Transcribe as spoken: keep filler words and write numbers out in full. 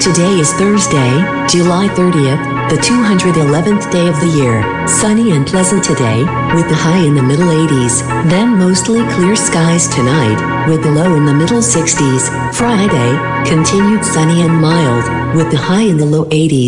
Today is Thursday, July thirtieth, the two hundred eleventh day of the year. Sunny and pleasant today, with the high in the middle eighties. Then mostly clear skies tonight, with the low in the middle sixties. Friday, continued sunny and mild, with the high in the low eighties.